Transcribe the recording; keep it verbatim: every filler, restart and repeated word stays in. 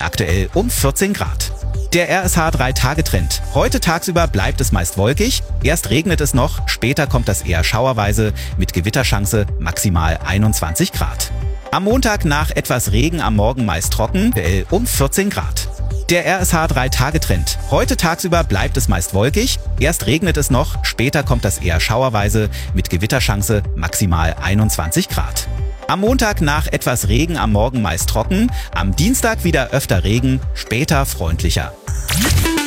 aktuell um vierzehn Grad. Der R S H drei Tage Trend. Heute tagsüber bleibt es meist wolkig, erst regnet es noch, später kommt das eher schauerweise mit Gewitterchance maximal einundzwanzig Grad. Am Montag nach etwas Regen am Morgen meist trocken, aktuell um vierzehn Grad. Der R S H drei Tage Trend. Heute tagsüber bleibt es meist wolkig, erst regnet es noch, später kommt das eher schauerweise mit Gewitterchance maximal einundzwanzig Grad. Am Montag nach etwas Regen am Morgen meist trocken, am Dienstag wieder öfter Regen, später freundlicher.